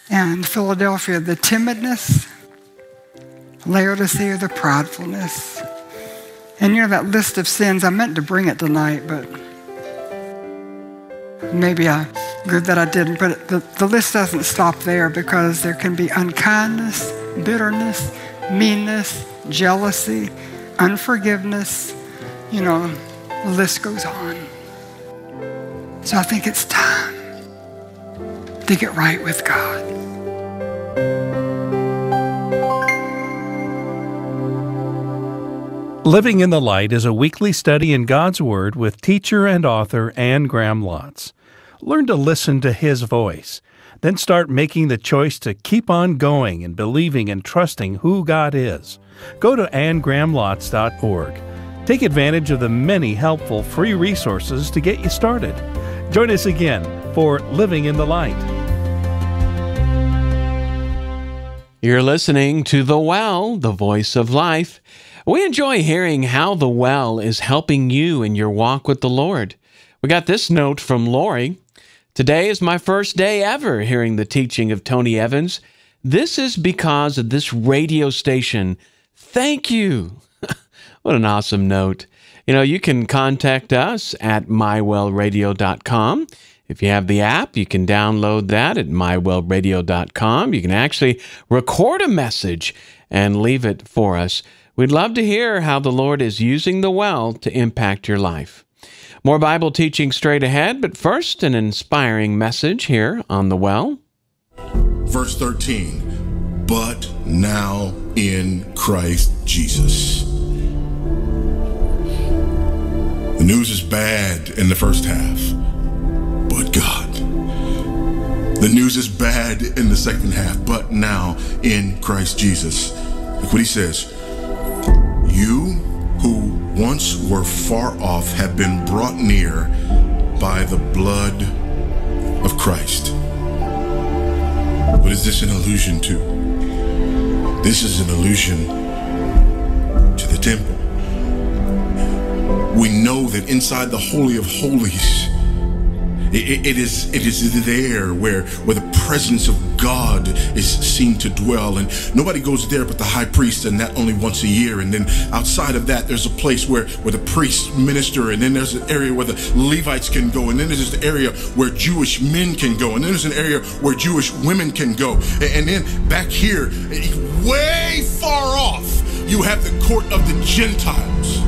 And Philadelphia, the timidness. Laodicea, the pridefulness. And that list of sins, I meant to bring it tonight, but maybe good that I didn't. But the list doesn't stop there, because there can be unkindness, bitterness, meanness, jealousy, unforgiveness. The list goes on. So I think it's time to get right with God. Living in the Light is a weekly study in God's Word with teacher and author Anne Graham Lotz. Learn to listen to His voice. Then start making the choice to keep on going and believing and trusting who God is. Go to annegrahamlotz.org. Take advantage of the many helpful free resources to get you started. Join us again for Living in the Light. You're listening to The Well, the Voice of Life. We enjoy hearing how The Well is helping you in your walk with the Lord. We got this note from Lori. Today is my first day ever hearing the teaching of Tony Evans. This is because of this radio station. Thank you. What an awesome note. You can contact us at mywellradio.com. If you have the app, you can download that at mywellradio.com. You can actually record a message and leave it for us. We'd love to hear how the Lord is using the well to impact your life. More Bible teaching straight ahead, but first, an inspiring message here on The Well. Verse 13, but now in Christ Jesus. The news is bad in the first half, but God. The news is bad in the second half, but now in Christ Jesus. Look what he says. You who once were far off have been brought near by the blood of Christ. What is this an allusion to? This is an allusion to the temple. We know that inside the Holy of Holies, it is there where the presence of God is seen to dwell, and nobody goes there but the high priest, and that only once a year. And then outside of that, there's a place where the priests minister, and then there's an area where the Levites can go, and then there's an area where Jewish men can go, and then there's an area where Jewish women can go. And then back here, way far off, you have the court of the Gentiles.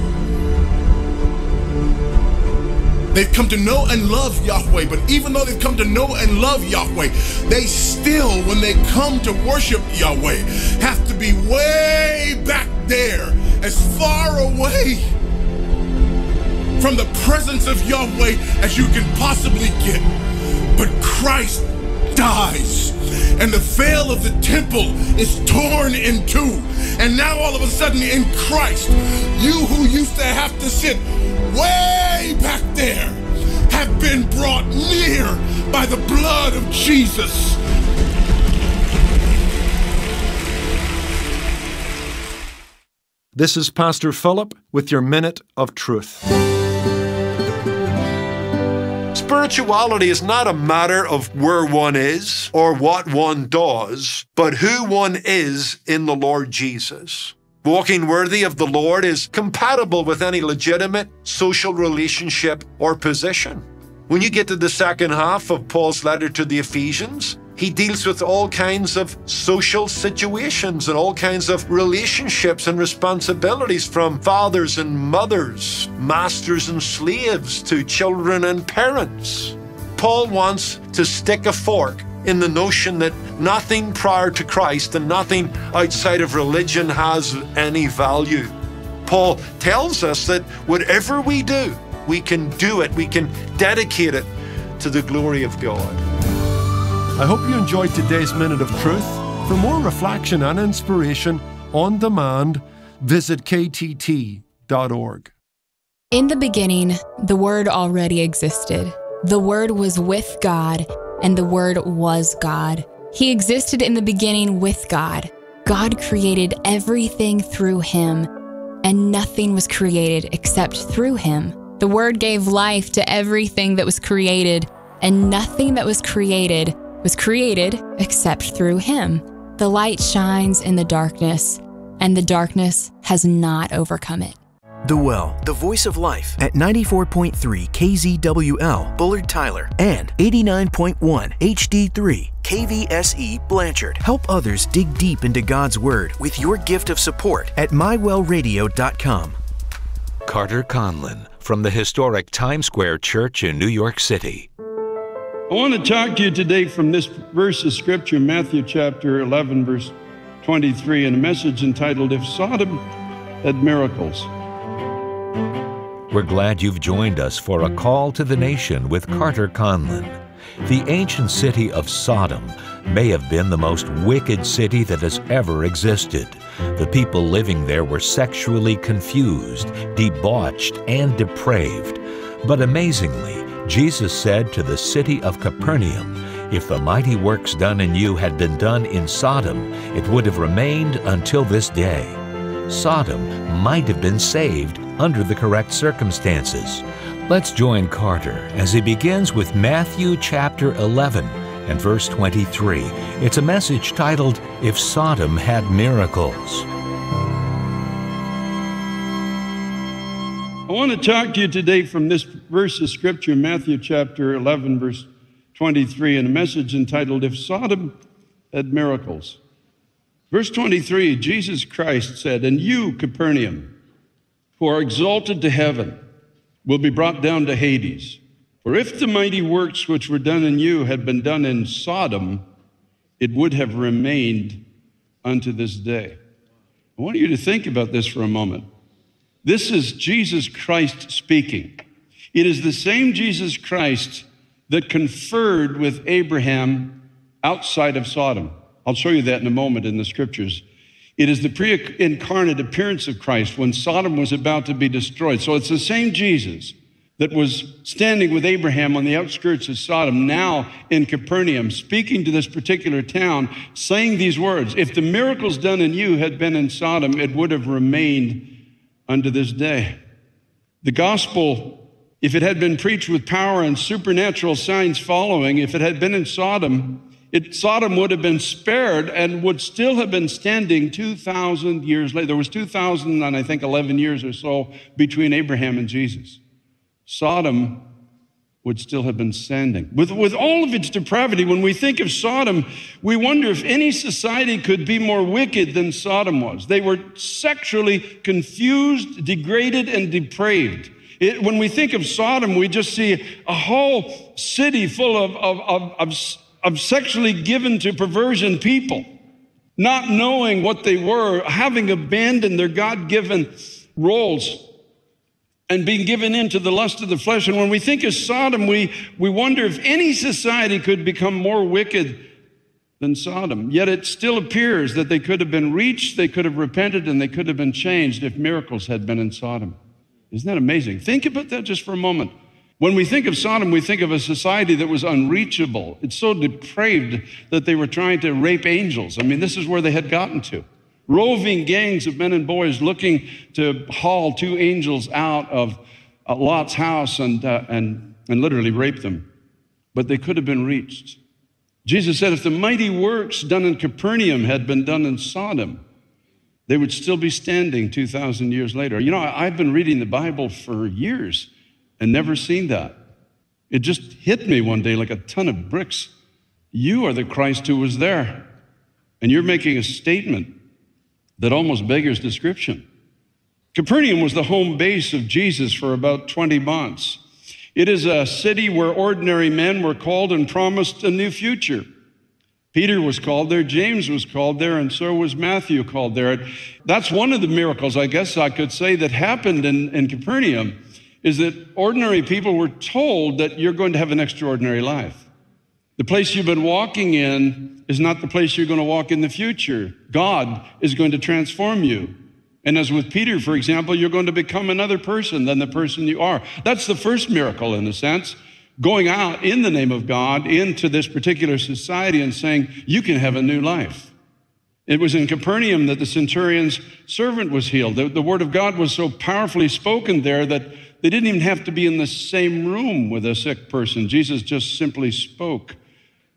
They've come to know and love Yahweh, but even though they've come to know and love Yahweh, they still, when they come to worship Yahweh, have to be way back there, as far away from the presence of Yahweh as you can possibly get. But Christ dies, and the veil of the temple is torn in two. And now all of a sudden in Christ, you who used to have to sit way back there have been brought near by the blood of Jesus. This is Pastor Philip with your Minute of Truth. Spirituality is not a matter of where one is or what one does, but who one is in the Lord Jesus. Walking worthy of the Lord is compatible with any legitimate social relationship or position. When you get to the second half of Paul's letter to the Ephesians, he deals with all kinds of social situations and all kinds of relationships and responsibilities, from fathers and mothers, masters and slaves, to children and parents. Paul wants to stick a fork in the notion that nothing prior to Christ and nothing outside of religion has any value. Paul tells us that whatever we do, we can do it, we can dedicate it to the glory of God. I hope you enjoyed today's Minute of Truth. For more reflection and inspiration on demand, visit ktt.org. In the beginning, the Word already existed. The Word was with God, and the Word was God. He existed in the beginning with God. God created everything through Him, and nothing was created except through Him. The Word gave life to everything that was created, and nothing that was created was created except through him. The light shines in the darkness, and the darkness has not overcome it. The Well, the Voice of Life at 94.3 KZWL, Bullard Tyler, and 89.1 HD3 KVSE Blanchard. Help others dig deep into God's Word with your gift of support at mywellradio.com. Carter Conlon from the historic Times Square Church in New York City. I want to talk to you today from this verse of Scripture, Matthew chapter 11, verse 23, and a message entitled, If Sodom Had Miracles. We're glad you've joined us for a call to the nation with Carter Conlon. The ancient city of Sodom may have been the most wicked city that has ever existed. The people living there were sexually confused, debauched, and depraved. But amazingly, Jesus said to the city of Capernaum, if the mighty works done in you had been done in Sodom, it would have remained until this day. Sodom might have been saved under the correct circumstances. Let's join Carter as he begins with Matthew chapter 11 and verse 23. It's a message titled, If Sodom Had Miracles. I want to talk to you today from this verse of Scripture, Matthew chapter 11, verse 23, and a message entitled, If Sodom Had Miracles. Verse 23, Jesus Christ said, And you, Capernaum, who are exalted to heaven, will be brought down to Hades. For if the mighty works which were done in you had been done in Sodom, it would have remained unto this day. I want you to think about this for a moment. This is Jesus Christ speaking. It is the same Jesus Christ that conferred with Abraham outside of Sodom. I'll show you that in a moment in the Scriptures. It is the pre-incarnate appearance of Christ when Sodom was about to be destroyed. So it's the same Jesus that was standing with Abraham on the outskirts of Sodom, now in Capernaum, speaking to this particular town, saying these words, if the miracles done in you had been in Sodom, it would have remained unto this day. The gospel, if it had been preached with power and supernatural signs following, if it had been in Sodom, Sodom would have been spared and would still have been standing 2,000 years later. There was 2,000 and I think 11 years or so between Abraham and Jesus. Sodom would still have been standing. With all of its depravity, when we think of Sodom, we wonder if any society could be more wicked than Sodom was. They were sexually confused, degraded, and depraved. When we think of Sodom, we just see a whole city full of sexually given to perversion people, not knowing what they were, having abandoned their God-given roles and being given into the lust of the flesh. And when we think of Sodom, we wonder if any society could become more wicked than Sodom. Yet it still appears that they could have been reached, they could have repented, and they could have been changed if miracles had been in Sodom. Isn't that amazing? Think about that just for a moment. When we think of Sodom, we think of a society that was unreachable. It's so depraved that they were trying to rape angels. I mean, this is where they had gotten to. Roving gangs of men and boys looking to haul two angels out of Lot's house and literally rape them. But they could have been reached. Jesus said if the mighty works done in Capernaum had been done in Sodom, they would still be standing 2,000 years later. You know, I've been reading the Bible for years and never seen that. It just hit me one day like a ton of bricks. You are the Christ who was there. And you're making a statement that almost beggars description. Capernaum was the home base of Jesus for about 20 months. It is a city where ordinary men were called and promised a new future. Peter was called there, James was called there, and so was Matthew called there. That's one of the miracles, I guess I could say, that happened in Capernaum, is that ordinary people were told that you're going to have an extraordinary life. The place you've been walking in is not the place you're going to walk in the future. God is going to transform you. And as with Peter, for example, you're going to become another person than the person you are. That's the first miracle in a sense, going out in the name of God into this particular society and saying, you can have a new life. It was in Capernaum that the centurion's servant was healed. The word of God was so powerfully spoken there that they didn't even have to be in the same room with a sick person. Jesus just simply spoke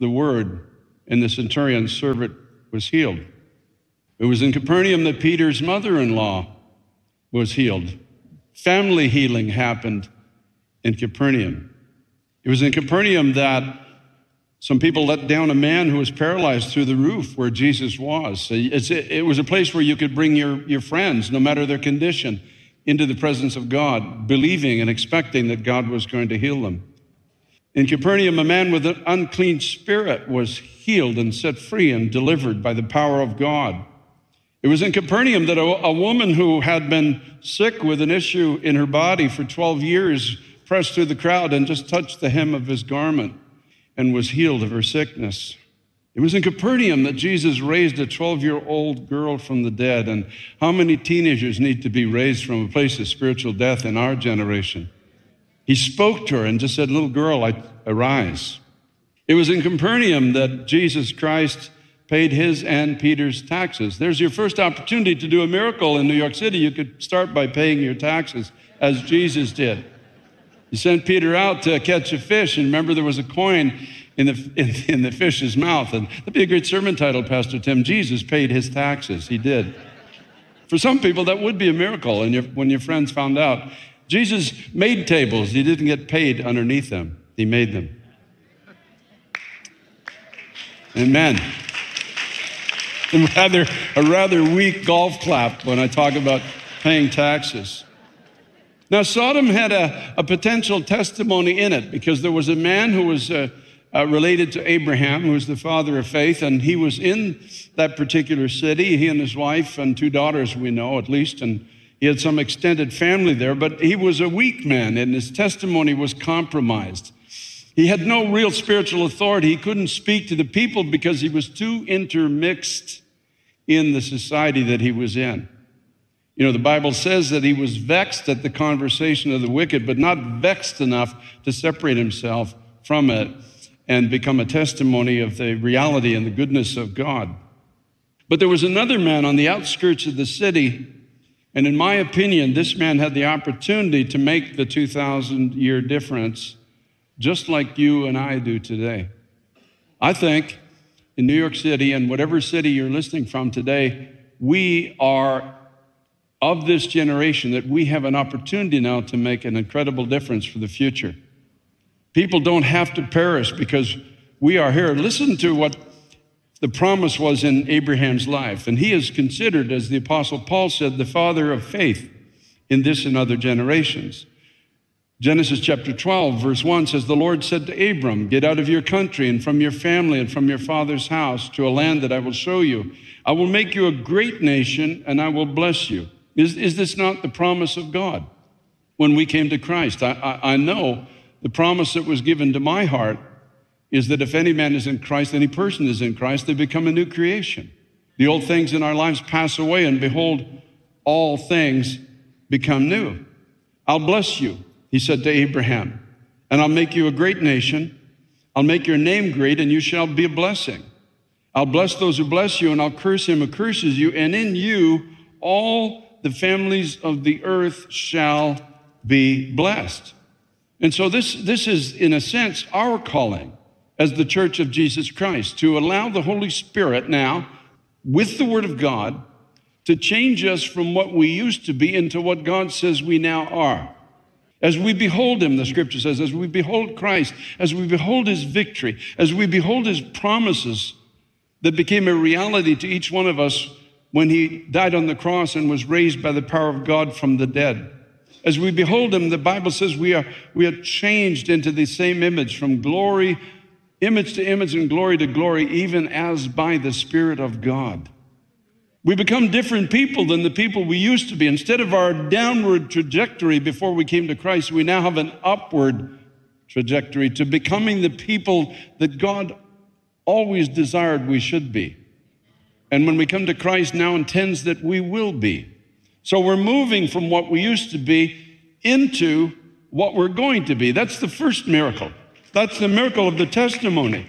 the word, and the centurion's servant was healed. It was in Capernaum that Peter's mother-in-law was healed. Family healing happened in Capernaum. It was in Capernaum that some people let down a man who was paralyzed through the roof where Jesus was. It was a place where you could bring your friends, no matter their condition, into the presence of God, believing and expecting that God was going to heal them. In Capernaum, a man with an unclean spirit was healed and set free and delivered by the power of God. It was in Capernaum that a woman who had been sick with an issue in her body for 12 years pressed through the crowd and just touched the hem of his garment and was healed of her sickness. It was in Capernaum that Jesus raised a 12-year-old girl from the dead. And how many teenagers need to be raised from a place of spiritual death in our generation? He spoke to her and just said, "Little girl, arise." It was in Capernaum that Jesus Christ paid his and Peter's taxes. There's your first opportunity to do a miracle in New York City. You could start by paying your taxes, as Jesus did. He sent Peter out to catch a fish, and remember there was a coin in the fish's mouth. And that'd be a great sermon title, Pastor Tim. Jesus paid his taxes. He did. For some people, that would be a miracle. And when your friends found out, Jesus made tables. He didn't get paid underneath them. He made them. Amen. A rather weak golf clap when I talk about paying taxes. Now, Sodom had a potential testimony in it because there was a man who was related to Abraham, who was the father of faith, and he was in that particular city, he and his wife and 2 daughters, we know at least, and he had some extended family there, but he was a weak man, and his testimony was compromised. He had no real spiritual authority. He couldn't speak to the people because he was too intermixed in the society that he was in. You know, the Bible says that he was vexed at the conversation of the wicked, but not vexed enough to separate himself from it and become a testimony of the reality and the goodness of God. But there was another man on the outskirts of the city, and in my opinion, this man had the opportunity to make the 2,000-year difference, just like you and I do today. I think in New York City and whatever city you're listening from today, we are of this generation that we have an opportunity now to make an incredible difference for the future. People don't have to perish because we are here. Listen to what the promise was in Abraham's life. And he is considered, as the Apostle Paul said, the father of faith in this and other generations. Genesis chapter 12, verse 1 says, "The Lord said to Abram, get out of your country and from your family and from your father's house to a land that I will show you. I will make you a great nation and I will bless you." Is this not the promise of God? When we came to Christ, I know the promise that was given to my heart is that if any man is in Christ, any person is in Christ, they become a new creation. The old things in our lives pass away, and behold, all things become new. "I'll bless you," he said to Abraham, "and I'll make you a great nation. I'll make your name great, and you shall be a blessing. I'll bless those who bless you, and I'll curse him who curses you, and in you all the families of the earth shall be blessed." And so this is, in a sense, our calling as the Church of Jesus Christ, to allow the Holy Spirit now, with the Word of God, to change us from what we used to be into what God says we now are. As we behold him, the scripture says, as we behold Christ, as we behold his victory, as we behold his promises that became a reality to each one of us when he died on the cross and was raised by the power of God from the dead. As we behold him, the Bible says we are changed into the same image, from glory, image to image and glory to glory, even as by the Spirit of God. We become different people than the people we used to be. Instead of our downward trajectory before we came to Christ, we now have an upward trajectory to becoming the people that God always desired we should be. And when we come to Christ, now intends that we will be. So we're moving from what we used to be into what we're going to be. That's the first miracle. That's the miracle of the testimony.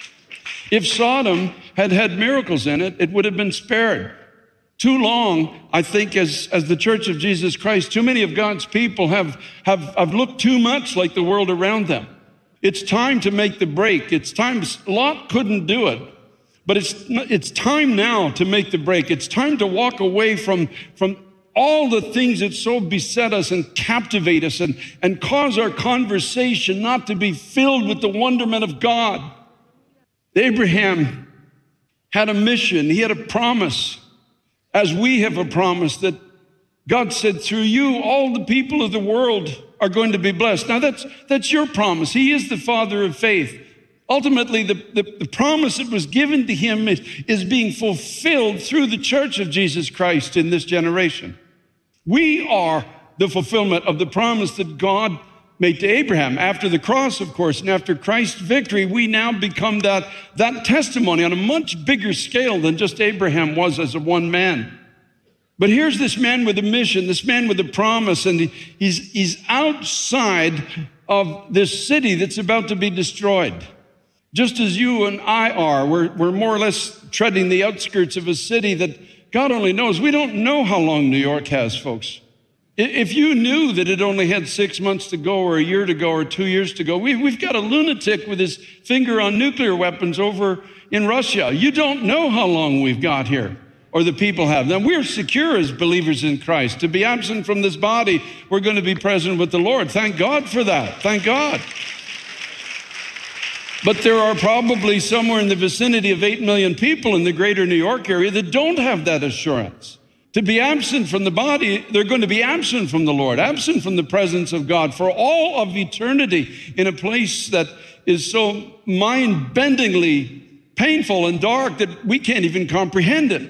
If Sodom had had miracles in it, it would have been spared. Too long, I think, as the Church of Jesus Christ, too many of God's people have looked too much like the world around them. It's time to make the break. It's time. Lot couldn't do it, but it's time now to make the break. It's time to walk away from all the things that so beset us and captivate us and cause our conversation not to be filled with the wonderment of God. Abraham had a mission. He had a promise, as we have a promise that God said, through you, all the people of the world are going to be blessed. Now, that's your promise. He is the father of faith. Ultimately, the promise that was given to him is being fulfilled through the church of Jesus Christ in this generation. We are the fulfillment of the promise that God made to Abraham. After the cross, of course, and after Christ's victory, we now become that testimony on a much bigger scale than just Abraham was as a one man. But here's this man with a mission, this man with a promise, and he's outside of this city that's about to be destroyed. Just as you and I are, we're more or less treading the outskirts of a city that God only knows. We don't know how long New York has, folks. If you knew that it only had 6 months to go or a year to go or 2 years to go, we've got a lunatic with his finger on nuclear weapons over in Russia. You don't know how long we've got here, or the people have. Now, we're secure as believers in Christ. To be absent from this body, we're going to be present with the Lord. Thank God for that. Thank God. But there are probably somewhere in the vicinity of 8 million people in the greater New York area that don't have that assurance. To be absent from the body, they're going to be absent from the Lord, absent from the presence of God for all of eternity in a place that is so mind-bendingly painful and dark that we can't even comprehend it.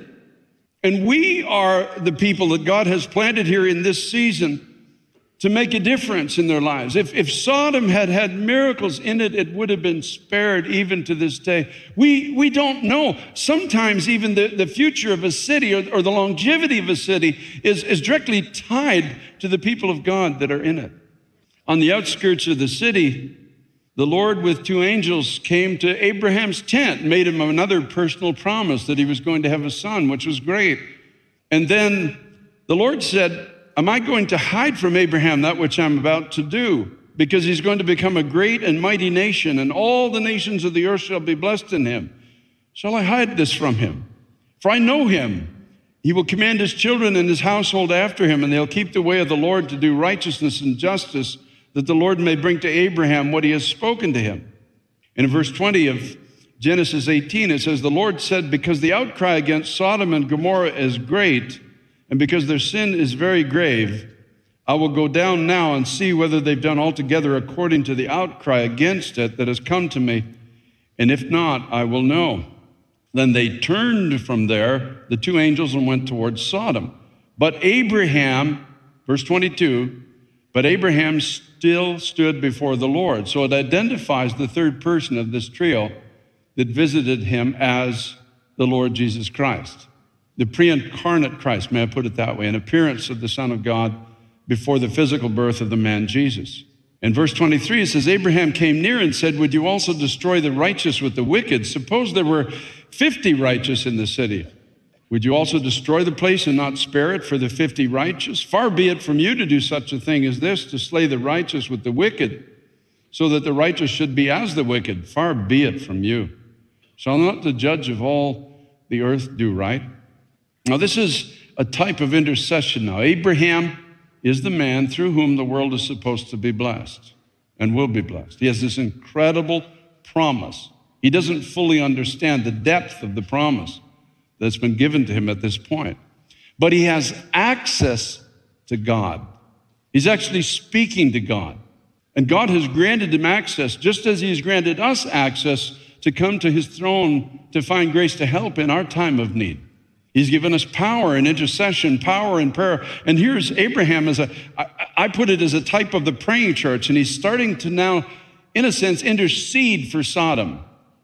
And we are the people that God has planted here in this season to make a difference in their lives. If Sodom had had miracles in it, it would have been spared even to this day. We don't know. Sometimes even the future of a city or the longevity of a city is directly tied to the people of God that are in it. On the outskirts of the city, the Lord with 2 angels came to Abraham's tent, made him another personal promise that he was going to have a son, which was great. And then the Lord said, am I going to hide from Abraham that which I'm about to do? Because he's going to become a great and mighty nation, and all the nations of the earth shall be blessed in him. Shall I hide this from him? For I know him. He will command his children and his household after him, and they'll keep the way of the Lord to do righteousness and justice, that the Lord may bring to Abraham what he has spoken to him. And in verse 20 of Genesis 18, it says, the Lord said, because the outcry against Sodom and Gomorrah is great, and because their sin is very grave, I will go down now and see whether they've done altogether according to the outcry against it that has come to me. And if not, I will know. Then they turned from there, the 2 angels, and went towards Sodom. But Abraham, verse 22, but Abraham still stood before the Lord. So it identifies the third person of this trio that visited him as the Lord Jesus Christ. The pre-incarnate Christ, may I put it that way, an appearance of the Son of God before the physical birth of the man Jesus. In verse 23, it says, Abraham came near and said, would you also destroy the righteous with the wicked? Suppose there were 50 righteous in the city. Would you also destroy the place and not spare it for the 50 righteous? Far be it from you to do such a thing as this, to slay the righteous with the wicked, so that the righteous should be as the wicked. Far be it from you. Shall not the judge of all the earth do right? Now, this is a type of intercession now. Abraham is the man through whom the world is supposed to be blessed and will be blessed. He has this incredible promise. He doesn't fully understand the depth of the promise that's been given to him at this point, but he has access to God. He's actually speaking to God, and God has granted him access, just as he has granted us access to come to his throne to find grace to help in our time of need. He's given us power in intercession, power in prayer. And here's Abraham I put it as a type of the praying church, and he's starting to now, in a sense, intercede for Sodom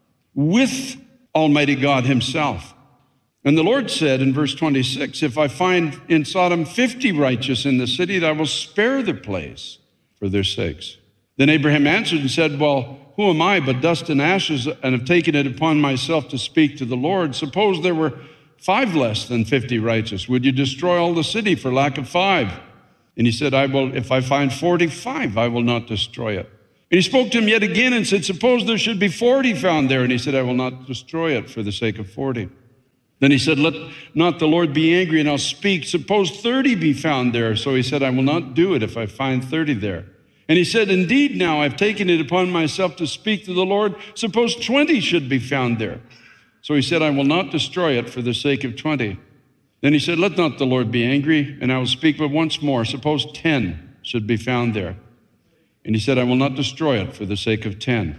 with Almighty God himself. And the Lord said in verse 26, if I find in Sodom 50 righteous in the city, that I will spare the place for their sakes. Then Abraham answered and said, well, who am I but dust and ashes, and have taken it upon myself to speak to the Lord? Suppose there were 5 less than 50 righteous. Would you destroy all the city for lack of 5? And he said, if I find 45, I will not destroy it. And he spoke to him yet again and said, suppose there should be 40 found there. And he said, I will not destroy it for the sake of 40. Then he said, let not the Lord be angry, and I'll speak. Suppose 30 be found there. So he said, I will not do it if I find 30 there. And he said, indeed, now I've taken it upon myself to speak to the Lord. Suppose 20 should be found there. So he said, I will not destroy it for the sake of 20. Then he said, let not the Lord be angry, and I will speak but once more. Suppose 10 should be found there. And he said, I will not destroy it for the sake of 10.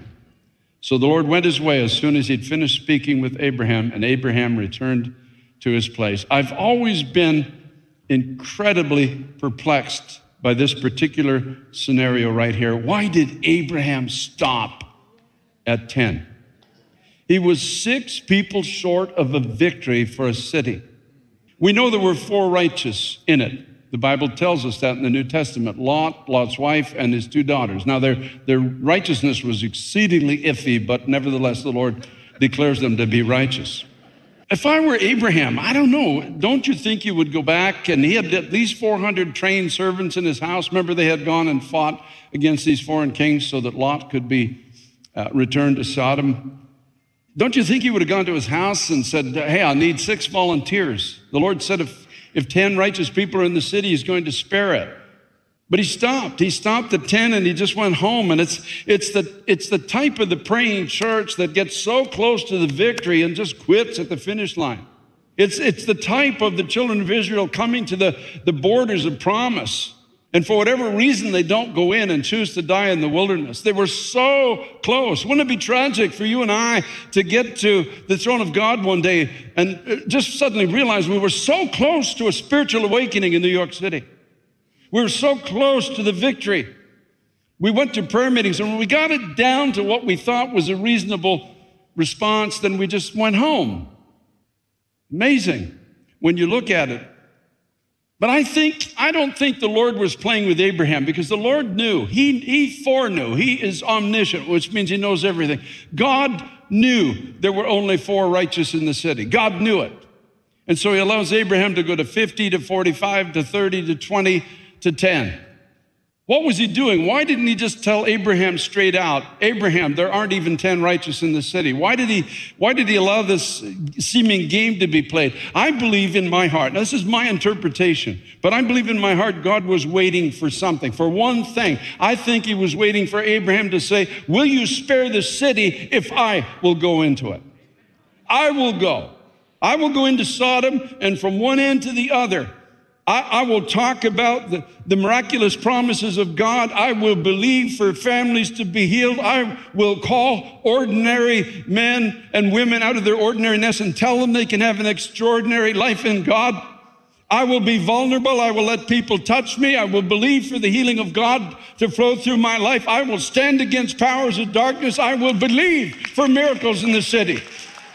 So the Lord went his way as soon as he'd finished speaking with Abraham, and Abraham returned to his place. I've always been incredibly perplexed by this particular scenario right here. Why did Abraham stop at 10? He was 6 people short of a victory for a city. We know there were 4 righteous in it. The Bible tells us that in the New Testament. Lot, Lot's wife, and his 2 daughters. Now, their righteousness was exceedingly iffy, but nevertheless, the Lord declares them to be righteous. If I were Abraham, I don't know, don't you think you would go back? And he had at least 400 trained servants in his house. Remember, they had gone and fought against these foreign kings so that Lot could be returned to Sodom. Don't you think he would have gone to his house and said, hey, I need 6 volunteers? The Lord said if 10 righteous people are in the city, he's going to spare it. But he stopped. He stopped at 10 and he just went home. And it's the type of the praying church that gets so close to the victory and just quits at the finish line. It's the type of the children of Israel coming to the borders of promise. And for whatever reason, they don't go in and choose to die in the wilderness. They were so close. Wouldn't it be tragic for you and I to get to the throne of God one day and just suddenly realize we were so close to a spiritual awakening in New York City? We were so close to the victory. We went to prayer meetings, and when we got it down to what we thought was a reasonable response, then we just went home. Amazing when you look at it. But I don't think the Lord was playing with Abraham, because the Lord knew. He foreknew. He is omniscient, which means he knows everything. God knew there were only 4 righteous in the city. God knew it. And so he allows Abraham to go to 50, to 45, to 30, to 20, to 10. What was he doing? Why didn't he just tell Abraham straight out, Abraham, there aren't even 10 righteous in the city? Why did he allow this seeming game to be played? I believe in my heart, now this is my interpretation, but I believe in my heart God was waiting for something, for one thing. I think he was waiting for Abraham to say, will you spare the city if I will go into it? I will go. I will go into Sodom, and from one end to the other, I will talk about the miraculous promises of God. I will believe for families to be healed. I will call ordinary men and women out of their ordinariness and tell them they can have an extraordinary life in God. I will be vulnerable. I will let people touch me. I will believe for the healing of God to flow through my life. I will stand against powers of darkness. I will believe for miracles in the city.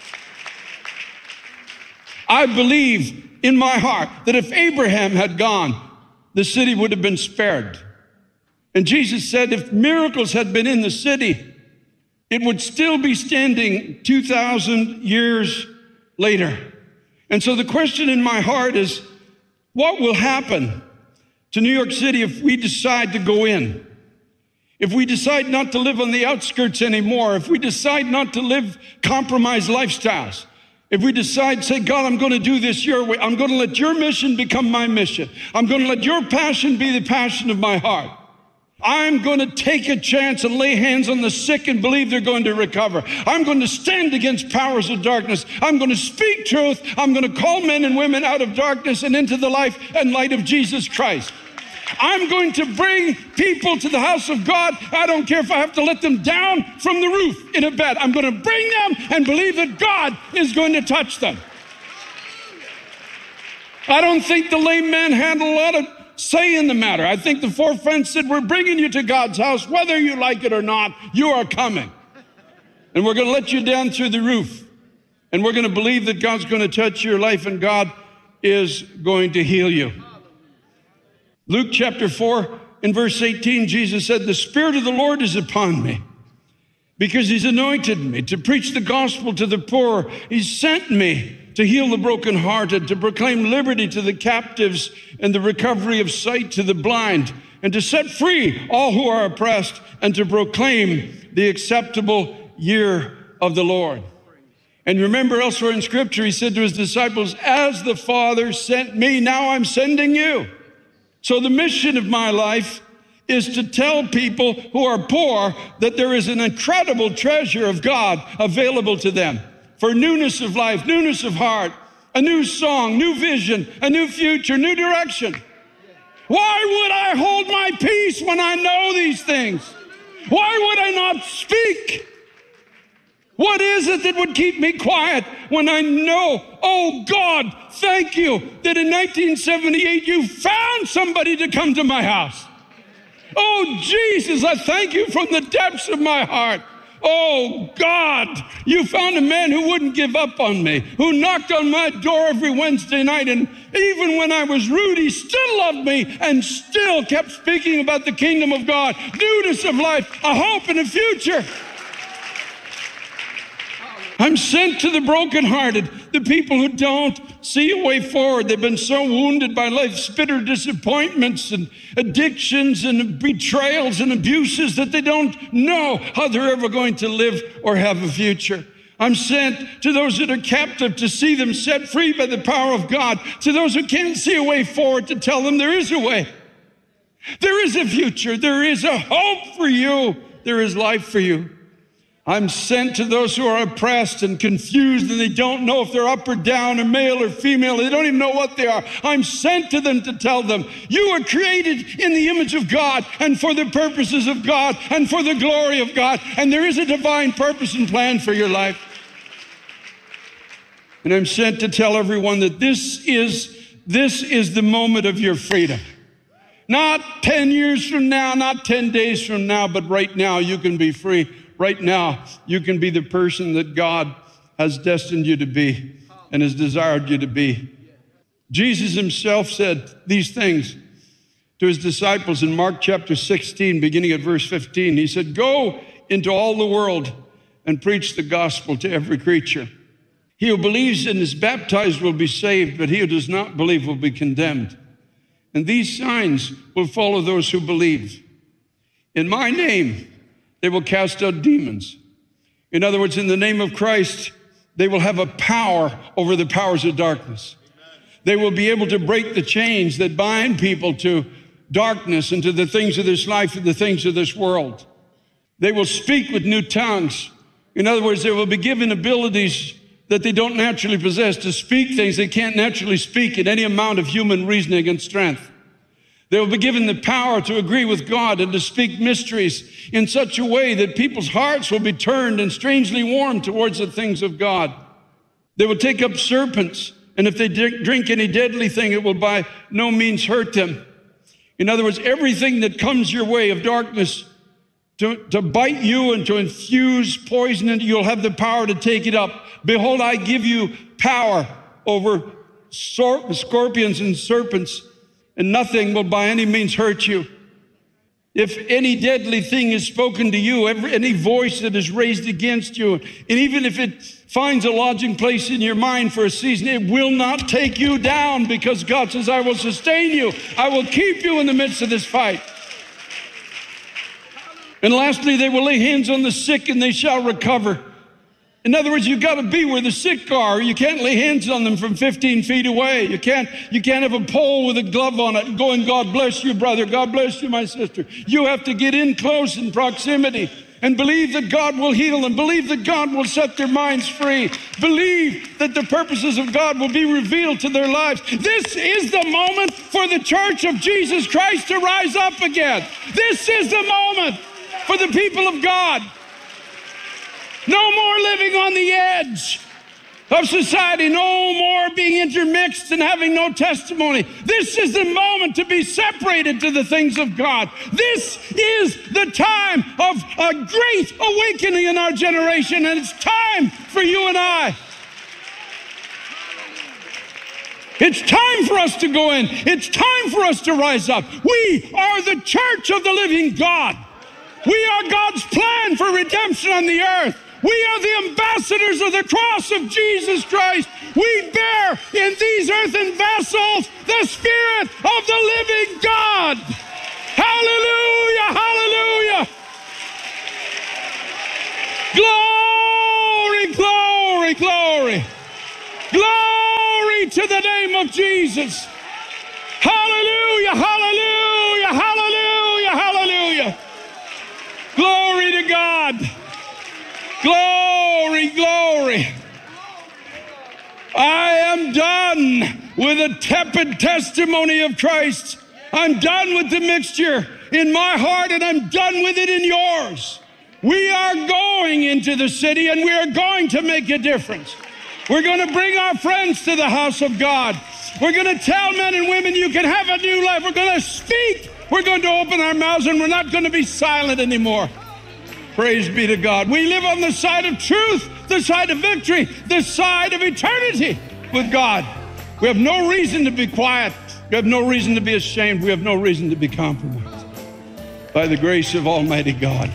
I believe in my heart that if Abraham had gone, the city would have been spared. And Jesus said if miracles had been in the city, it would still be standing 2,000 years later. And so the question in my heart is, what will happen to New York City if we decide to go in? If we decide not to live on the outskirts anymore, if we decide not to live compromised lifestyles, if we decide, say, God, I'm going to do this your way. I'm going to let your mission become my mission. I'm going to let your passion be the passion of my heart. I'm going to take a chance and lay hands on the sick and believe they're going to recover. I'm going to stand against powers of darkness. I'm going to speak truth. I'm going to call men and women out of darkness and into the life and light of Jesus Christ. I'm going to bring people to the house of God. I don't care if I have to let them down from the roof in a bed. I'm going to bring them and believe that God is going to touch them. I don't think the lame man had a lot of say in the matter. I think the 4 friends said, we're bringing you to God's house. Whether you like it or not, you are coming. And we're going to let you down through the roof. And we're going to believe that God's going to touch your life and God is going to heal you. Luke chapter 4 in verse 18, Jesus said, the Spirit of the Lord is upon me because he's anointed me to preach the gospel to the poor. He's sent me to heal the brokenhearted, to proclaim liberty to the captives and the recovery of sight to the blind, and to set free all who are oppressed, and to proclaim the acceptable year of the Lord. And remember elsewhere in Scripture, he said to his disciples, as the Father sent me, now I'm sending you. So the mission of my life is to tell people who are poor that there is an incredible treasure of God available to them for newness of life, newness of heart, a new song, new vision, a new future, new direction. Why would I hold my peace when I know these things? Why would I not speak? What is it that would keep me quiet when I know, oh God, thank you that in 1978 you found somebody to come to my house. Oh Jesus, I thank you from the depths of my heart. Oh God, you found a man who wouldn't give up on me, who knocked on my door every Wednesday night, and even when I was rude, he still loved me and still kept speaking about the kingdom of God, newness of life, a hope and a future. I'm sent to the brokenhearted, the people who don't see a way forward. They've been so wounded by life's bitter disappointments and addictions and betrayals and abuses that they don't know how they're ever going to live or have a future. I'm sent to those that are captive to see them set free by the power of God, to those who can't see a way forward to tell them there is a way. There is a future. There is a hope for you. There is life for you. I'm sent to those who are oppressed and confused and they don't know if they're up or down or male or female. They don't even know what they are. I'm sent to them to tell them, you are created in the image of God and for the purposes of God and for the glory of God. And there is a divine purpose and plan for your life. And I'm sent to tell everyone that this is the moment of your freedom. Not 10 years from now, not 10 days from now, but right now you can be free. Right now, you can be the person that God has destined you to be and has desired you to be. Jesus himself said these things to his disciples in Mark chapter 16, beginning at verse 15. He said, go into all the world and preach the gospel to every creature. He who believes and is baptized will be saved, but he who does not believe will be condemned. And these signs will follow those who believe. In my name, they will cast out demons. In other words, in the name of Christ, they will have a power over the powers of darkness. They will be able to break the chains that bind people to darkness and to the things of this life and the things of this world. They will speak with new tongues. In other words, they will be given abilities that they don't naturally possess to speak things they can't naturally speak in any amount of human reasoning and strength. They will be given the power to agree with God and to speak mysteries in such a way that people's hearts will be turned and strangely warmed towards the things of God. They will take up serpents, and if they drink any deadly thing, it will by no means hurt them. In other words, everything that comes your way of darkness to bite you and to infuse poison into you, you'll have the power to take it up. Behold, I give you power over scorpions and serpents, and nothing will by any means hurt you. If any deadly thing is spoken to you, any voice that is raised against you, and even if it finds a lodging place in your mind for a season, it will not take you down, because God says, I will sustain you. I will keep you in the midst of this fight. And lastly, they will lay hands on the sick and they shall recover. In other words, you've got to be where the sick are. You can't lay hands on them from 15 feet away. You can't have a pole with a glove on it and going, God bless you, brother. God bless you, my sister. You have to get in close in proximity and believe that God will heal them. Believe that God will set their minds free. Believe that the purposes of God will be revealed to their lives. This is the moment for the church of Jesus Christ to rise up again. This is the moment for the people of God. No more living on the edge of society. No more being intermixed and having no testimony. This is the moment to be separated to the things of God. This is the time of a great awakening in our generation, and it's time for you and I. It's time for us to go in. It's time for us to rise up. We are the church of the living God. We are God's plan for redemption on the earth. We are the ambassadors of the cross of Jesus Christ. We bear in these earthen vessels the Spirit of the living God. How Hallelujah! Hallelujah! Glory, glory, glory! Glory to the name of Jesus! Hallelujah! Hallelujah! Hallelujah! Hallelujah! Glory to God! Glory, glory! I am done with a tepid testimony of Christ. I'm done with the mixture in my heart, and I'm done with it in yours. We are going into the city, and we are going to make a difference. We're going to bring our friends to the house of God. We're going to tell men and women you can have a new life. We're going to speak. We're going to open our mouths, and we're not going to be silent anymore. Praise be to God. We live on the side of truth, the side of victory, the side of eternity with God. We have no reason to be quiet. We have no reason to be ashamed. We have no reason to be compromised. By the grace of Almighty God.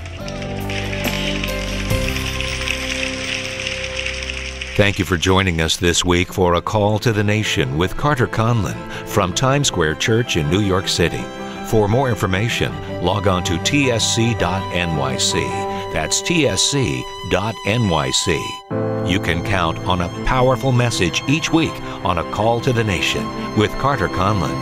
Thank you for joining us this week for A Call to the Nation with Carter Conlon from Times Square Church in New York City. For more information, log on to tsc.nyc. That's tsc.nyc. You can count on a powerful message each week on A Call to the Nation with Carter Conlon.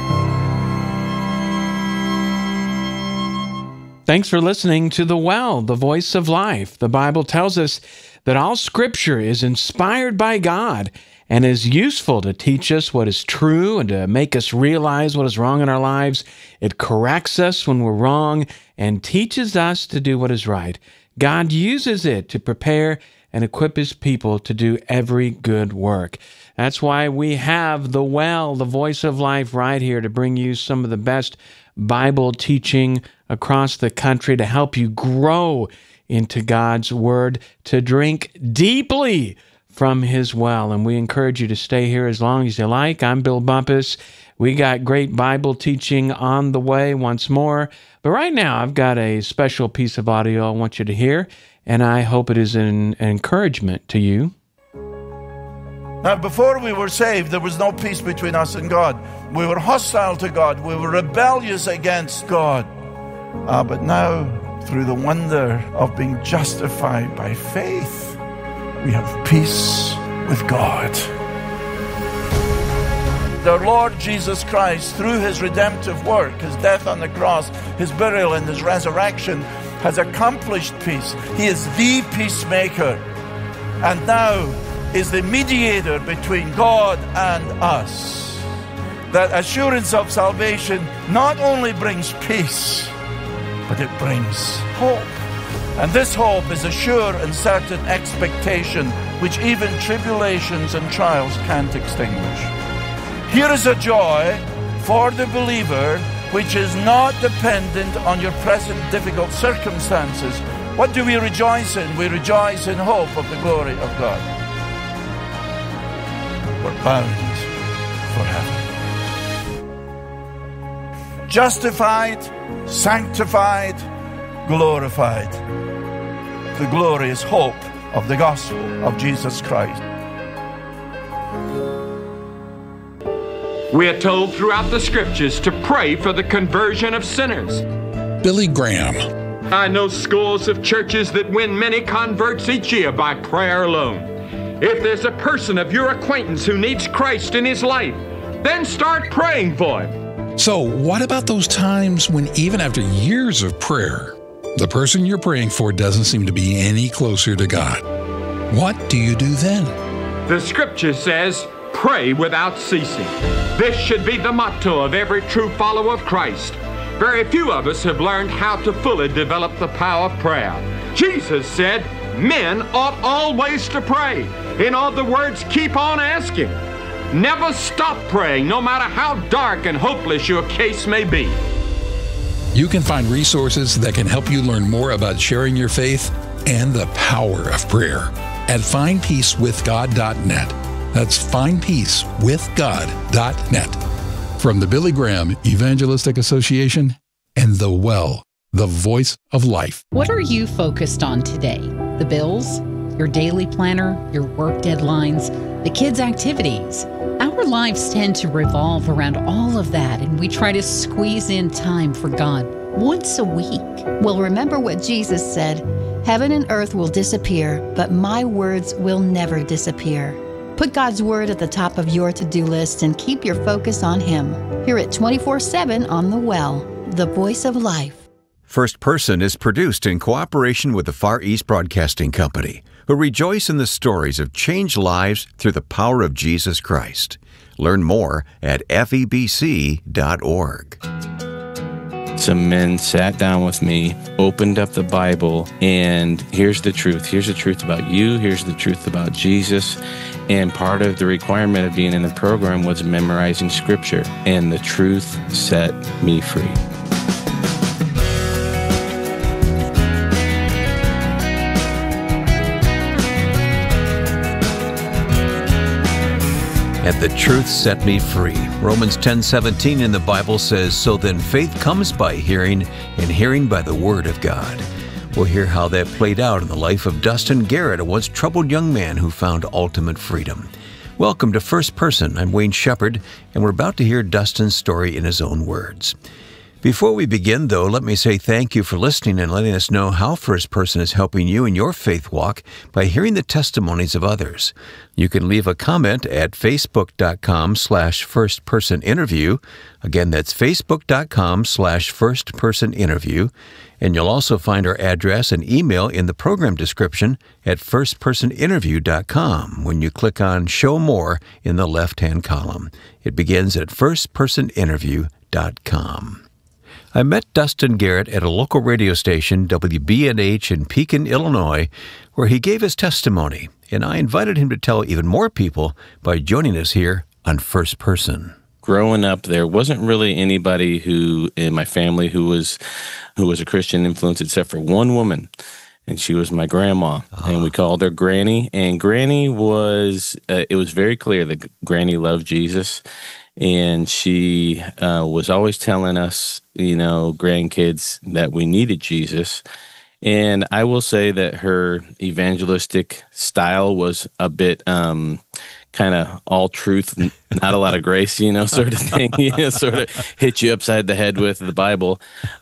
Thanks for listening to The Well, the Voice of Life. The Bible tells us that all Scripture is inspired by God and is useful to teach us what is true and to make us realize what is wrong in our lives. It corrects us when we're wrong and teaches us to do what is right. God uses it to prepare and equip His people to do every good work. That's why we have The Well, the Voice of Life, right here to bring you some of the best Bible teaching across the country to help you grow into God's Word, to drink deeply from His well. And we encourage you to stay here as long as you like. I'm Bill Bumpus. We got great Bible teaching on the way once more. But right now, I've got a special piece of audio I want you to hear, and I hope it is an encouragement to you. Now, before we were saved, there was no peace between us and God. We were hostile to God. We were rebellious against God. But now, through the wonder of being justified by faith, we have peace with God. The Lord Jesus Christ, through His redemptive work, His death on the cross, His burial and His resurrection, has accomplished peace. He is the peacemaker, and now is the mediator between God and us. That assurance of salvation not only brings peace, but it brings hope. And this hope is a sure and certain expectation which even tribulations and trials can't extinguish. Here is a joy for the believer which is not dependent on your present difficult circumstances. What do we rejoice in? We rejoice in hope of the glory of God. We're bound for heaven. Justified, sanctified, glorified. The glorious hope of the gospel of Jesus Christ. We are told throughout the Scriptures to pray for the conversion of sinners. Billy Graham. I know scores of churches that win many converts each year by prayer alone. If there's a person of your acquaintance who needs Christ in his life, then start praying for him. So what about those times when even after years of prayer, the person you're praying for doesn't seem to be any closer to God? What do you do then? The Scripture says, pray without ceasing. This should be the motto of every true follower of Christ. Very few of us have learned how to fully develop the power of prayer. Jesus said, men ought always to pray. In other words, keep on asking. Never stop praying, no matter how dark and hopeless your case may be. You can find resources that can help you learn more about sharing your faith and the power of prayer at findpeacewithgod.net. That's findpeacewithgod.net. From the Billy Graham Evangelistic Association and The Well, the Voice of Life. What are you focused on today? The bills? Your daily planner? Your work deadlines? The kids' activities? Our lives tend to revolve around all of that, and we try to squeeze in time for God. once a week. Well, remember what Jesus said, "Heaven and earth will disappear, but my words will never disappear." Put God's Word at the top of your to-do list and keep your focus on Him. Hear it 24/7 on The Well, the voice of life. First Person is produced in cooperation with the Far East Broadcasting Company, who rejoice in the stories of changed lives through the power of Jesus Christ. Learn more at febc.org. Some men sat down with me, opened up the Bible, and here's the truth. Here's the truth about you. Here's the truth about Jesus. And part of the requirement of being in the program was memorizing Scripture. And the truth set me free. And the truth set me free. Romans 10:17 in the Bible says, "So then faith comes by hearing, and hearing by the word of God." We'll hear how that played out in the life of Dustin Garrett, a once troubled young man who found ultimate freedom. Welcome to First Person. I'm Wayne Shepherd, and we're about to hear Dustin's story in his own words. Before we begin, though, let me say thank you for listening and letting us know how First Person is helping you in your faith walk by hearing the testimonies of others. You can leave a comment at facebook.com/firstpersoninterview. Again, that's facebook.com/firstpersoninterview. And you'll also find our address and email in the program description at firstpersoninterview.com when you click on Show More in the left-hand column. It begins at firstpersoninterview.com. I met Dustin Garrett at a local radio station, WBNH in Pekin, Illinois, where he gave his testimony, and I invited him to tell even more people by joining us here on First Person. Growing up, there wasn't really anybody who in my family who was a Christian influence except for one woman, and she was my grandma, and we called her Granny. And Granny was it was very clear that Granny loved Jesus. And she was always telling us, grandkids, that we needed Jesus. And I will say that her evangelistic style was a bit kind of all truth, not a lot of grace, sort of thing, sort of hit you upside the head with the Bible.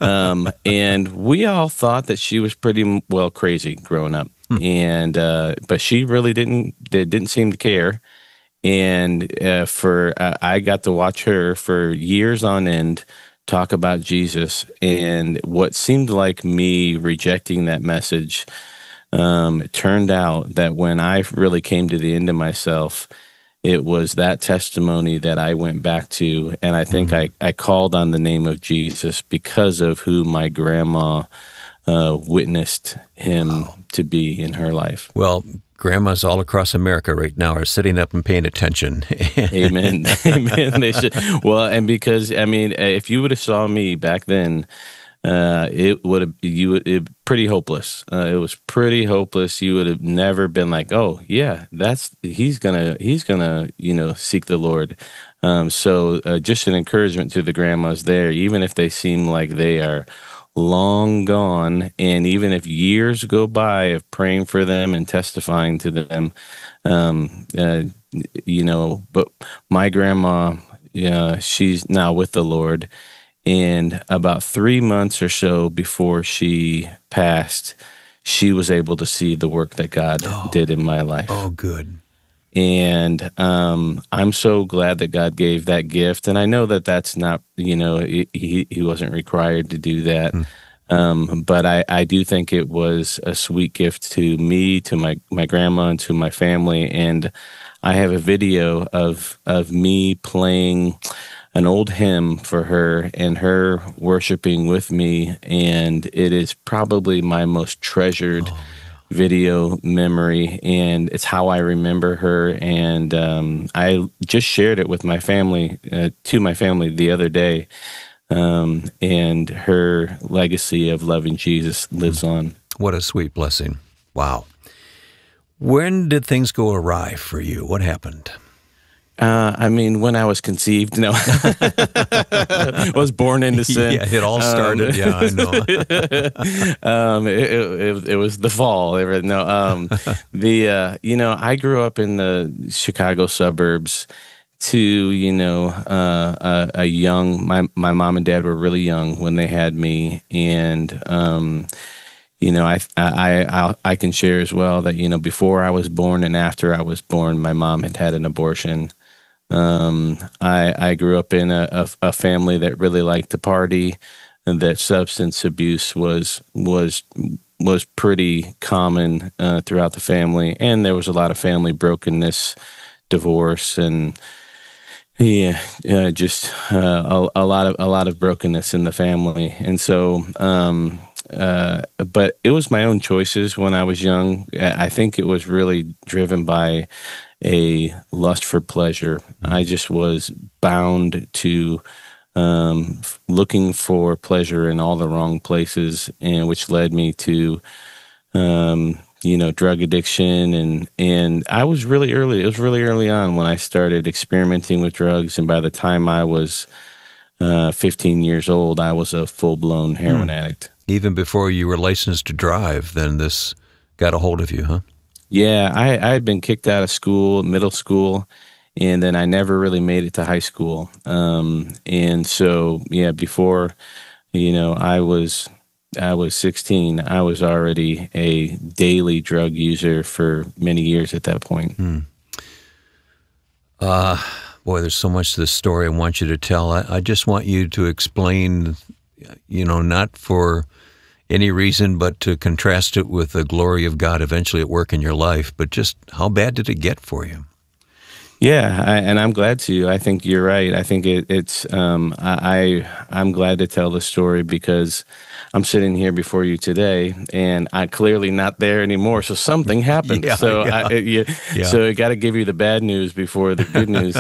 And we all thought that she was pretty well crazy growing up. And but she really didn't seem to care. And I got to watch her for years on end talk about Jesus, and what seemed like me rejecting that message, it turned out that when I really came to the end of myself, it was that testimony that I went back to, and I think I called on the name of Jesus because of who my grandma witnessed him to be in her life. Well, grandmas all across America right now are sitting up and paying attention. Amen. Amen. They should. Well, and because, if you would have saw me back then, it would have, pretty hopeless. It was pretty hopeless. You would have never been like, oh yeah, he's gonna, seek the Lord. So just an encouragement to the grandmas there, even if they seem like they are long gone, and even if years go by of praying for them and testifying to them, but my grandma, she's now with the Lord, and about 3 months or so before she passed, she was able to see the work that God did in my life. Oh, good. And I'm so glad that God gave that gift. And I know that that's not, he wasn't required to do that. But I do think it was a sweet gift to me, to my grandma, and to my family. And I have a video of me playing an old hymn for her and her worshiping with me. And it is probably my most treasured video memory, and it's how I remember her. And I just shared it with my family, the other day, and her legacy of loving Jesus lives on. What a sweet blessing. Wow. When did things go awry for you? What happened? When I was conceived, I was born into sin. Yeah, it all started. I know. It was the fall. I grew up in the Chicago suburbs, to, a young, my mom and dad were really young when they had me. And, I can share as well that, before I was born and after I was born, my mom had an abortion. I grew up in a family that really liked to party, and that substance abuse was pretty common throughout the family, and there was a lot of family brokenness, divorce, and just a lot of brokenness in the family. And so, but it was my own choices when I was young. I think it was really driven by a lust for pleasure. I just was bound to looking for pleasure in all the wrong places, and which led me to drug addiction, and I was really early. It was really early on when I started experimenting with drugs, and by the time I was 15 years old, I was a full-blown heroin addict. Even before you were licensed to drive, then this got a hold of you, huh? Yeah, I had been kicked out of school, middle school, and then I never really made it to high school. And so, before, I was 16, I was already a daily drug user for many years at that point. Boy, there's so much to this story I want you to tell. I just want you to explain, not for any reason, but to contrast it with the glory of God eventually at work in your life. But just how bad did it get for you? Yeah, and I'm glad to. I think you're right. I think it's. I'm glad to tell the story because I'm sitting here before you today, and I'm clearly not there anymore. So something happened. So it got to give you the bad news before the good news.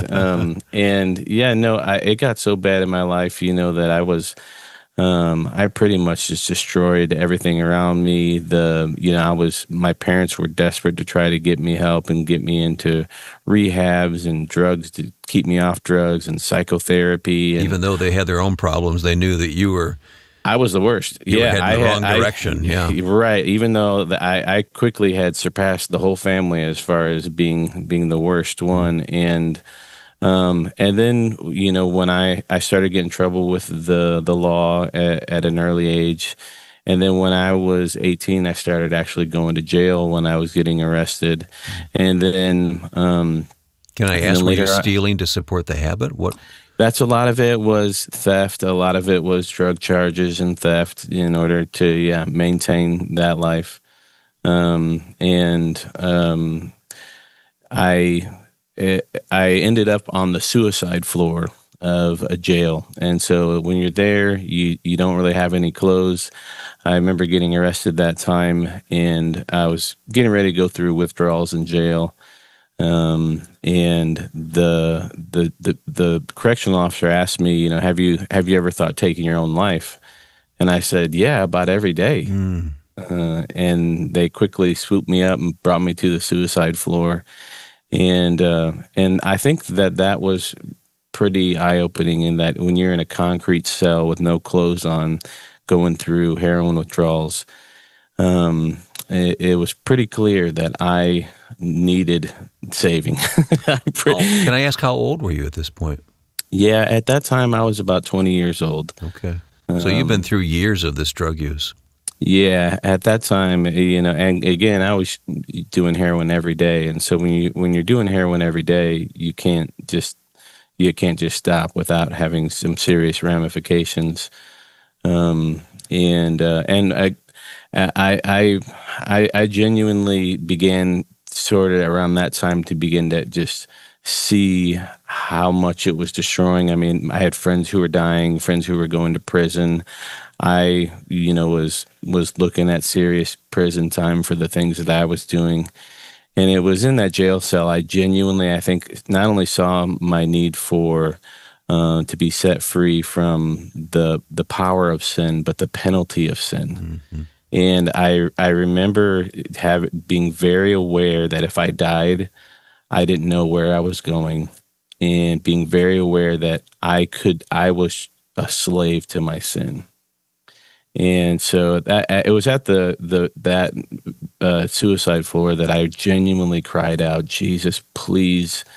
It got so bad in my life, that I was. I pretty much just destroyed everything around me. My parents were desperate to try to get me help and get me into rehabs and drugs to keep me off drugs and psychotherapy. And even though they had their own problems, they knew that you were. I was the worst. You were heading the wrong direction. Right. Even though I quickly had surpassed the whole family as far as being the worst one. And then, when I started getting in trouble with the law at an early age, and then when I was 18, I started actually going to jail when I was getting arrested. And then, can I ask, were you stealing to support the habit? What? That's a lot of it was theft. A lot of it was drug charges and theft in order to maintain that life. I ended up on the suicide floor of a jail. And so when you're there, you don't really have any clothes. I remember getting arrested that time, and I was getting ready to go through withdrawals in jail. And the correctional officer asked me, have you ever thought taking your own life? And I said, yeah, about every day. And they quickly swooped me up and brought me to the suicide floor. And I think that was pretty eye-opening in that when you're in a concrete cell with no clothes on, going through heroin withdrawals, it was pretty clear that I needed saving. Can I ask, how old were you at this point? Yeah, at that time I was about 20 years old. Okay. So you've been through years of this drug use. Yeah, at that time, and again, I was doing heroin every day, and so when you're doing heroin every day, you can't just stop without having some serious ramifications. I genuinely began sort of around that time to begin to just see how much it was destroying. I mean, I had friends who were dying, friends who were going to prison. I, was looking at serious prison time for the things that I was doing. And it was in that jail cell I genuinely, I think, not only saw my need for to be set free from the power of sin, but the penalty of sin. Mm-hmm. And I remember being very aware that if I died, I didn't know where I was going, and being very aware that I was a slave to my sin. And so it was at that suicide floor that I genuinely cried out, Jesus, please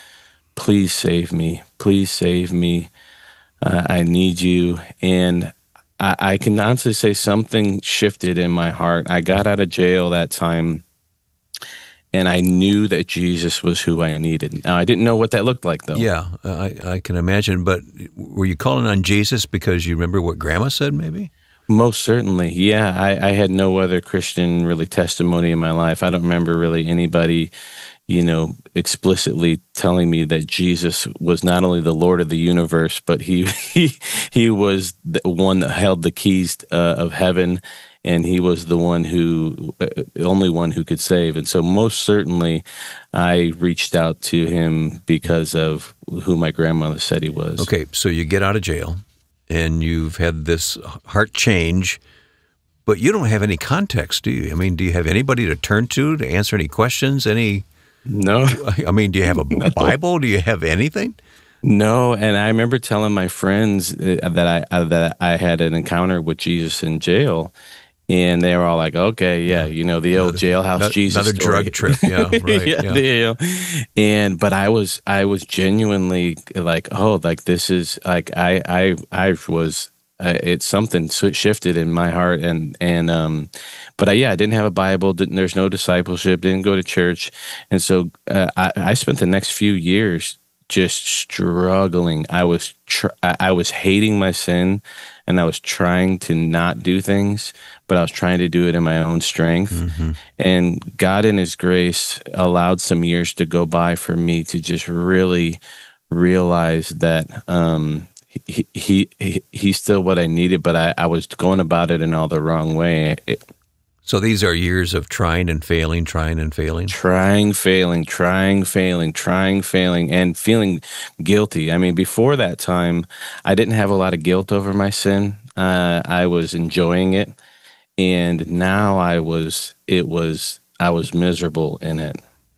please save me. Please save me. I need you. And I can honestly say something shifted in my heart. I got out of jail that time, and I knew that Jesus was who I needed. Now, I didn't know what that looked like, though. Yeah, I can imagine. But were you calling on Jesus because you remember what Grandma said, maybe? Most certainly, yeah. I had no other Christian really testimony in my life. I don't remember really anybody, explicitly telling me that Jesus was not only the Lord of the universe, but he was the one that held the keys of heaven, and he was the only one who could save. And so most certainly I reached out to him because of who my grandmother said he was. Okay, so you get out of jail, and you've had this heart change, but you don't have any context, do you? I mean, do you have anybody to turn to answer any questions? No. I mean, do you have a Bible? Do you have anything? No, and I remember telling my friends that I had an encounter with Jesus in jail, and they were all like, "Okay, yeah, the old jailhouse Jesus another story." Drug trip, yeah, right, yeah. But I was genuinely like, "Oh, like this is like I was." It's something shifted in my heart, but I didn't have a Bible. There's no discipleship. Didn't go to church, and so I spent the next few years just struggling. I was hating my sin, and I was trying to not do things, but I was trying to do it in my own strength. Mm-hmm. And God, in His grace, allowed some years to go by for me to just really realize that. He's still what I needed, but I was going about it in all the wrong way. So these are years of trying and failing, and feeling guilty. I mean, before that time, I didn't have a lot of guilt over my sin. I was enjoying it, and now I was miserable in it.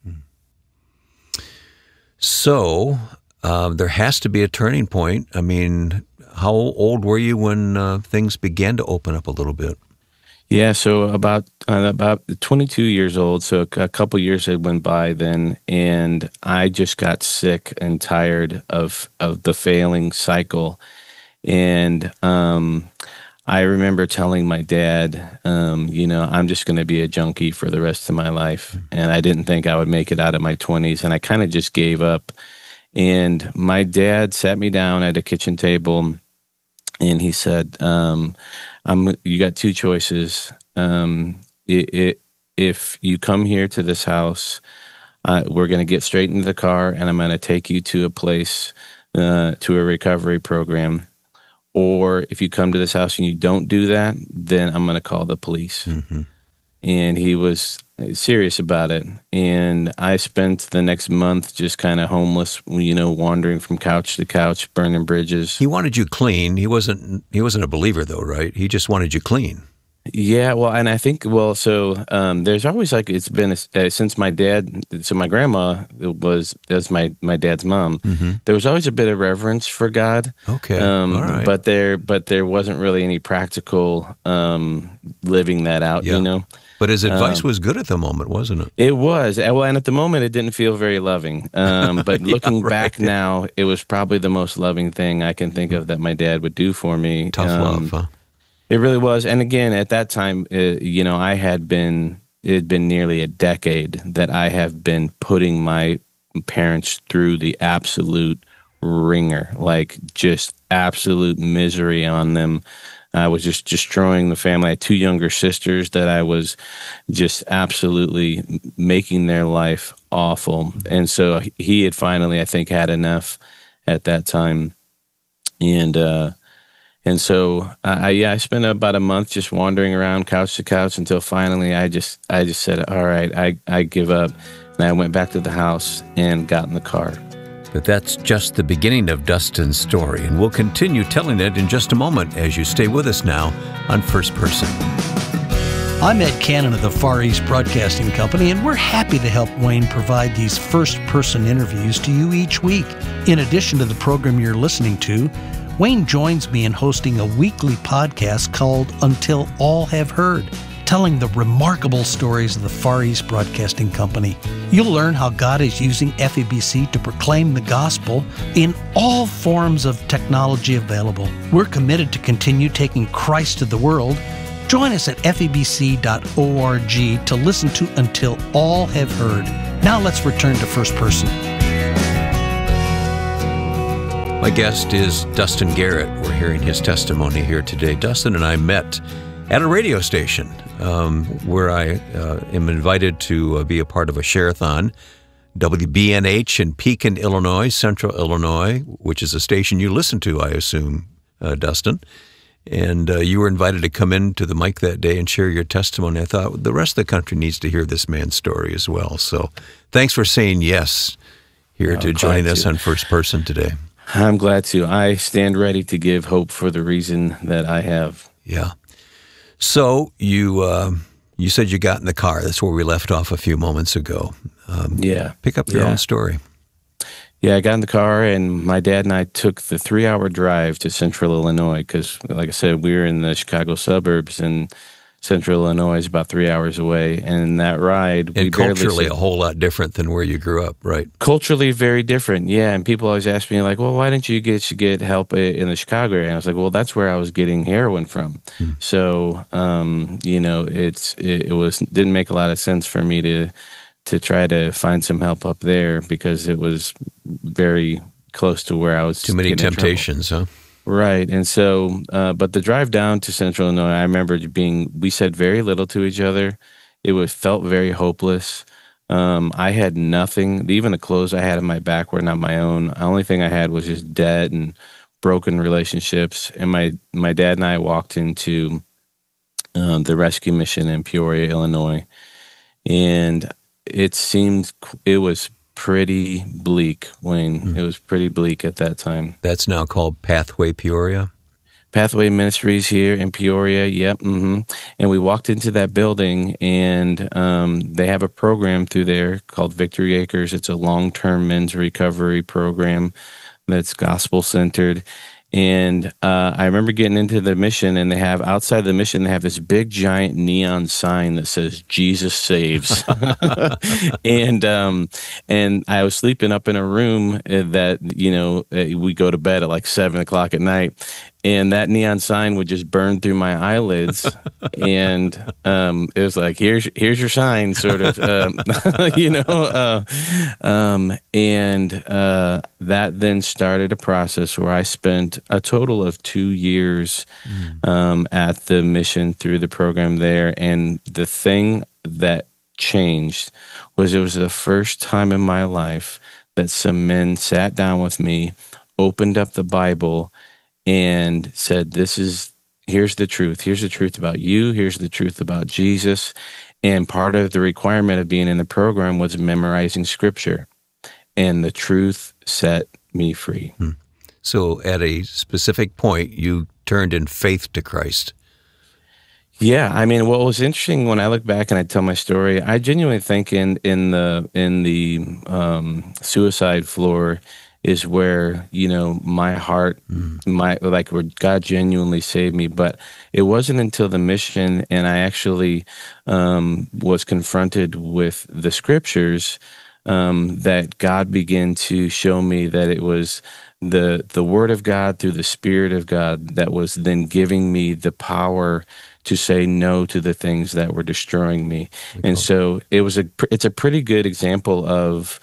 So. There has to be a turning point. I mean, how old were you when things began to open up a little bit? Yeah, so about 22 years old. So a couple years had went by then, and I just got sick and tired of the failing cycle. And I remember telling my dad, I'm just going to be a junkie for the rest of my life. And I didn't think I would make it out of my 20s, and I kind of just gave up. And my dad sat me down at a kitchen table, and he said, you got two choices. If you come here to this house, we're going to get straight into the car, and I'm going to take you to a place, to a recovery program. Or if you come to this house and you don't do that, then I'm going to call the police. Mm-hmm. And he was serious about it. And I spent the next month just kind of homeless, wandering from couch to couch, burning bridges. He wanted you clean. He wasn't a believer, though, right? He just wanted you clean. Yeah, well, and I think, there's always it's been since my dad, so my grandma was my dad's mom. Mm-hmm. There was always a bit of reverence for God. Okay, all right. But there wasn't really any practical living that out, But his advice was good at the moment, wasn't it? It was. Well, and at the moment, it didn't feel very loving. But looking back now, it was probably the most loving thing I can think of that my dad would do for me. Tough love, huh? It really was. And again, at that time, it had been nearly a decade that I have been putting my parents through the absolute ringer, like just absolute misery on them. I was just destroying the family. I had two younger sisters that I was just absolutely making their life awful. And so he had finally, I think, had enough at that time. And so I spent about a month just wandering around couch to couch until finally I just said, all right, I give up. And I went back to the house and got in the car. But that's just the beginning of Dustin's story, and we'll continue telling it in just a moment as you stay with us now on First Person. I'm Ed Cannon of the Far East Broadcasting Company, and we're happy to help Wayne provide these first-person interviews to you each week. In addition to the program you're listening to, Wayne joins me in hosting a weekly podcast called Until All Have Heard. telling the remarkable stories of the Far East Broadcasting Company. You'll learn how God is using FEBC to proclaim the gospel in all forms of technology available. We're committed to continue taking Christ to the world. Join us at febc.org to listen to Until All Have Heard. Now let's return to First Person. My guest is Dustin Garrett. We're hearing his testimony here today. Dustin and I met at a radio station where I am invited to be a part of a share-a-thon. WBNH in Pekin, Illinois, Central Illinois, which is a station you listen to, I assume, Dustin. And you were invited to come into the mic that day and share your testimony. I thought the rest of the country needs to hear this man's story as well. So thanks for saying yes here to joining us on First Person today. I'm glad to. I stand ready to give hope for the reason that I have. Yeah. So you said you got in the car. That's where we left off a few moments ago. Pick up your own story. Yeah, I got in the car, and my dad and I took the 3-hour drive to Central Illinois because, like I said, we were in the Chicago suburbs, and Central Illinois is about 3 hours away. And that ride, and culturally a whole lot different than where you grew up, right? Culturally very different, yeah. And people always ask me, like, well, why didn't you get help in the Chicago area? And I was like, well, that's where I was getting heroin from. So, it didn't make a lot of sense for me to try to find some help up there because it was very close to where I was. Too many temptations, huh? Right. And so, but the drive down to Central Illinois, I remember we said very little to each other. It felt very hopeless. I had nothing. Even the clothes I had in my back were not my own. The only thing I had was just debt and broken relationships. And my dad and I walked into the rescue mission in Peoria, Illinois. And it was pretty bleak, Wayne. It was pretty bleak at that time. That's now called Pathway Peoria? Pathway Ministries here in Peoria, yep. And we walked into that building, and they have a program through there called Victory Acres. It's a long-term men's recovery program that's gospel-centered. And I remember getting into the mission, and outside the mission, they have this big, giant neon sign that says, Jesus saves. And I was sleeping up in a room that, we go to bed at like 7 o'clock at night. And that neon sign would just burn through my eyelids. And it was like, here's your sign, sort of, that then started a process where I spent a total of 2 years at the mission through the program there. And the thing that changed was it was the first time in my life that some men sat down with me, opened up the Bible, and said, here's the truth. Here's the truth about you. Here's the truth about Jesus. And part of the requirement of being in the program was memorizing scripture. And the truth set me free. So at a specific point, you turned in faith to Christ. Yeah, I mean, what was interesting when I look back and I tell my story, I genuinely think in the suicide floor is where, my heart, where God genuinely saved me. But it wasn't until the mission and I actually was confronted with the scriptures that God began to show me that it was the Word of God through the Spirit of God that was then giving me the power to say no to the things that were destroying me. Okay. And so it's a pretty good example of,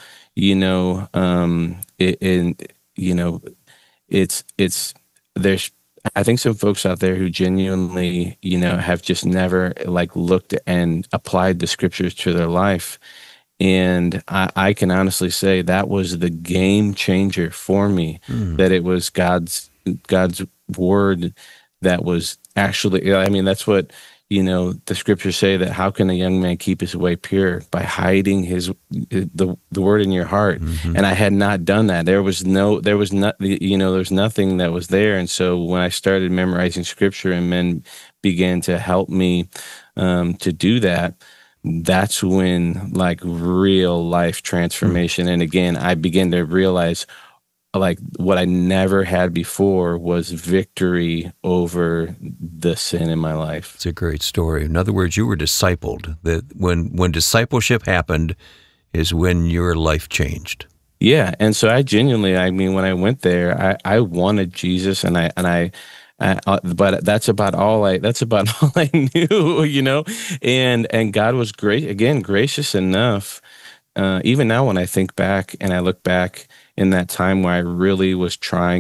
there's, I think some folks out there who genuinely, have just never looked and applied the scriptures to their life. And I can honestly say that was the game changer for me, that it was God's word that was actually, that's what, the scriptures say, that how can a young man keep his way pure? By hiding the word in your heart. And I had not done that. There was nothing that was there. And so when I started memorizing scripture and men began to help me to do that, that's when real life transformation. And again, I began to realize like what I never had before was victory over the sin in my life. It's a great story. In other words, you were discipled. That when discipleship happened is when your life changed. Yeah, and so I genuinely, I mean, when I went there, I wanted Jesus, but that's about all I knew, you know. And God was gracious enough. Even now, when I think back and I look back in that time where I really was trying